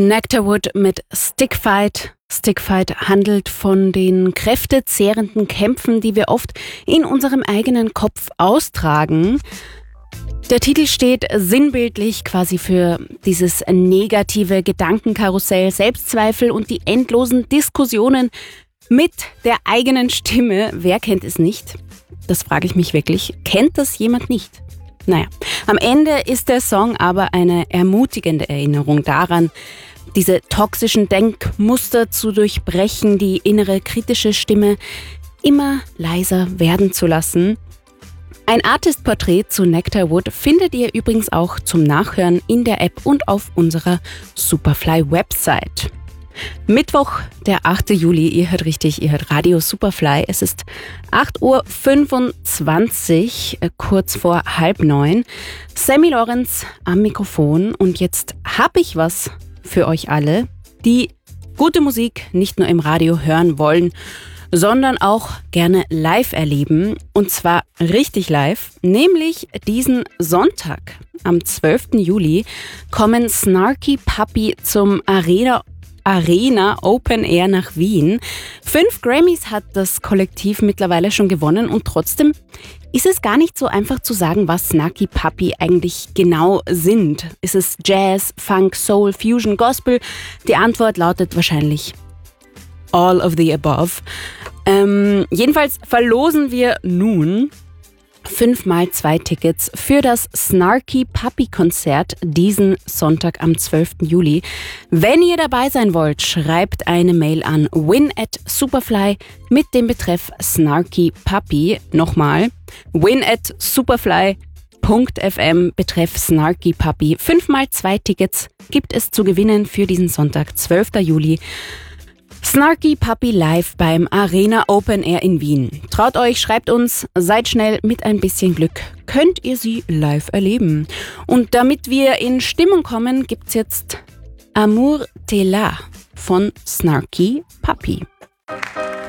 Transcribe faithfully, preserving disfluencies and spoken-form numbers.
Nectarwood mit Stickfight. Stickfight handelt von den kräftezehrenden Kämpfen, die wir oft in unserem eigenen Kopf austragen. Der Titel steht sinnbildlich quasi für dieses negative Gedankenkarussell, Selbstzweifel und die endlosen Diskussionen mit der eigenen Stimme. Wer kennt es nicht? Das frage ich mich wirklich. Kennt das jemand nicht? Naja, am Ende ist der Song aber eine ermutigende Erinnerung daran, diese toxischen Denkmuster zu durchbrechen, die innere kritische Stimme immer leiser werden zu lassen. Ein Artist-Porträt zu Nectarwood findet ihr übrigens auch zum Nachhören in der App und auf unserer Superfly-Website. Mittwoch, der achte Juli, ihr hört richtig, ihr hört Radio Superfly. Es ist acht Uhr fünfundzwanzig, kurz vor halb neun. Sammy Lorenz am Mikrofon und jetzt habe ich was für euch alle, die gute Musik nicht nur im Radio hören wollen, sondern auch gerne live erleben. Und zwar richtig live, nämlich diesen Sonntag. Am zwölften Juli kommen Snarky Puppy zum Arena Arena Open Air nach Wien. Fünf Grammys hat das Kollektiv mittlerweile schon gewonnen und trotzdem ist es gar nicht so einfach zu sagen, was Snarky Puppy eigentlich genau sind. Ist es Jazz, Funk, Soul, Fusion, Gospel? Die Antwort lautet wahrscheinlich all of the above. Ähm, jedenfalls verlosen wir nun fünfmal zwei Tickets für das Snarky Puppy Konzert diesen Sonntag am zwölften Juli. Wenn ihr dabei sein wollt, schreibt eine Mail an win at superfly mit dem Betreff Snarky Puppy. Nochmal, win at superfly punkt f m, Betreff Snarky Puppy. Fünfmal zwei Tickets gibt es zu gewinnen für diesen Sonntag, zwölften Juli. Snarky Puppy live beim Arena Open Air in Wien. Traut euch, schreibt uns, seid schnell, mit ein bisschen Glück könnt ihr sie live erleben. Und damit wir in Stimmung kommen, gibt's jetzt Amour t'es là von Snarky Puppy.